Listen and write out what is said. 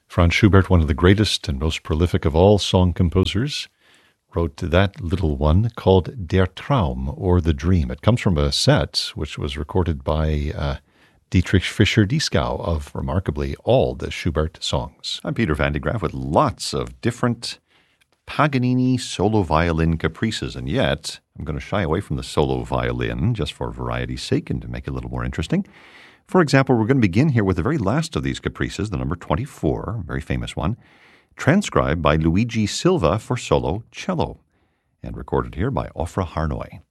Franz Schubert, one of the greatest and most prolific of all song composers, wrote that little one called Der Traum, or The Dream. It comes from a set which was recorded by Dietrich Fischer-Dieskau of, remarkably, all the Schubert songs. I'm Peter Van de Graaff with lots of different Paganini solo violin caprices, and yet I'm going to shy away from the solo violin just for variety's sake and to make it a little more interesting. For example, we're going to begin here with the very last of these caprices, the number 24, a very famous one, transcribed by Luigi Silva for solo cello, and recorded here by Ofra Harnoy.